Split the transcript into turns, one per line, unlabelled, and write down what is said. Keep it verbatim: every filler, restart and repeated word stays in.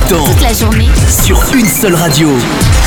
temps.
Toute la journée.
Sur une seule radio.